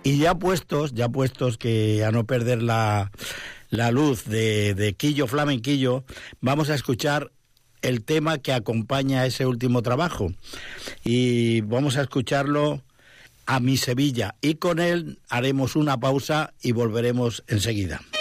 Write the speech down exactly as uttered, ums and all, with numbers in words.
Y ya puestos, ya puestos que a no perder la, la luz de, de Quillo Flamenquillo, vamos a escuchar el tema que acompaña a ese último trabajo. Y vamos a escucharlo, A mi Sevilla. Y con él haremos una pausa y volveremos enseguida.